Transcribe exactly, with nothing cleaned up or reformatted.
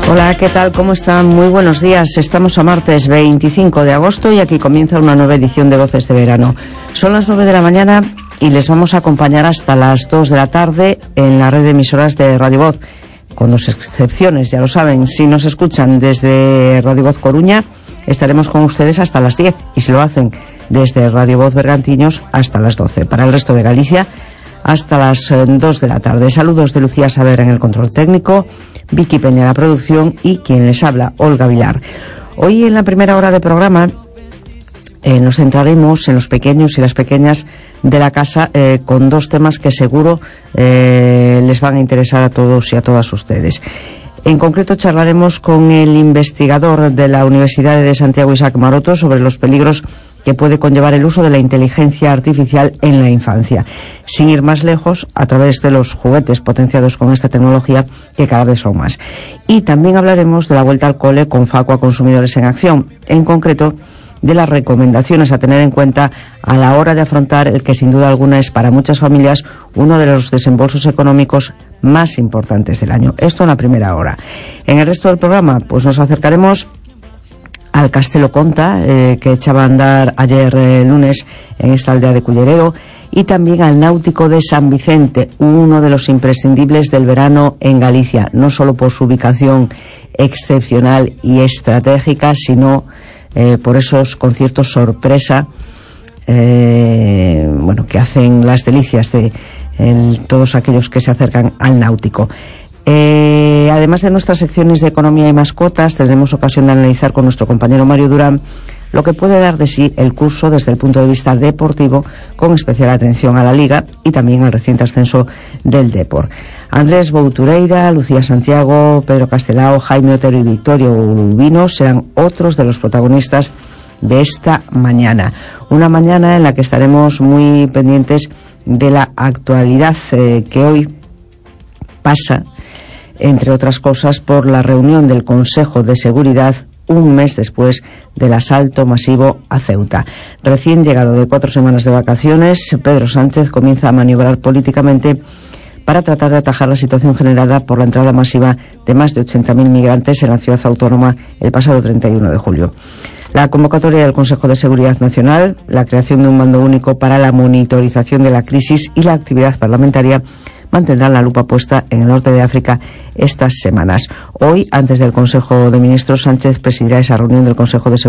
Hola, ¿qué tal? ¿Cómo están? Muy buenos días. Estamos a martes veinticinco de agosto y aquí comienza una nueva edición de Voces de Verano. Son las nueve de la mañana y les vamos a acompañar hasta las dos de la tarde en la red de emisoras de Radio Voz, con dos excepciones, ya lo saben. Si nos escuchan desde Radio Voz Coruña, estaremos con ustedes hasta las diez, y si lo hacen desde Radio Voz Bergantiños, hasta las doce. Para el resto de Galicia, hasta las dos de la tarde. Saludos de Lucía Saavedra en el control técnico, Vicky Peña en la producción y quien les habla, Olga Vilar. Hoy en la primera hora de programa eh, nos centraremos en los pequeños y las pequeñas de la casa eh, con dos temas que seguro eh, les van a interesar a todos y a todas ustedes. En concreto charlaremos con el investigador de la Universidad de Santiago, Isaac Maroto, sobre los peligros que puede conllevar el uso de la inteligencia artificial en la infancia. Sin ir más lejos, a través de los juguetes potenciados con esta tecnología, que cada vez son más. Y también hablaremos de la vuelta al cole con Facua Consumidores en Acción, en concreto de las recomendaciones a tener en cuenta a la hora de afrontar el que sin duda alguna es para muchas familias uno de los desembolsos económicos más importantes del año. Esto en la primera hora. En el resto del programa, pues nos acercaremos al Castelo Conta, eh, que echaba a andar ayer eh, lunes en esta aldea de Culleredo, y también al Náutico de San Vicente, uno de los imprescindibles del verano en Galicia, no solo por su ubicación excepcional y estratégica, sino eh, por esos conciertos sorpresa eh, bueno, que hacen las delicias de el, todos aquellos que se acercan al Náutico. Eh, además de nuestras secciones de economía y mascotas, tendremos ocasión de analizar con nuestro compañero Mario Durán lo que puede dar de sí el curso desde el punto de vista deportivo, con especial atención a la Liga y también al reciente ascenso del Depor. Andrés Boutureira, Lucía Santiago, Pedro Castelao, Jaime Otero y Victorio Urbino serán otros de los protagonistas de esta mañana. Una mañana en la que estaremos muy pendientes de la actualidad eh, que hoy pasa, entre otras cosas, por la reunión del Consejo de Seguridad un mes después del asalto masivo a Ceuta. Recién llegado de cuatro semanas de vacaciones, Pedro Sánchez comienza a maniobrar políticamente para tratar de atajar la situación generada por la entrada masiva de más de ochenta mil migrantes en la ciudad autónoma el pasado treinta y uno de julio. La convocatoria del Consejo de Seguridad Nacional, la creación de un mando único para la monitorización de la crisis y la actividad parlamentaria mantendrán la lupa puesta en el norte de África estas semanas. Hoy, antes del Consejo de Ministros, Sánchez presidirá esa reunión del Consejo de Seguridad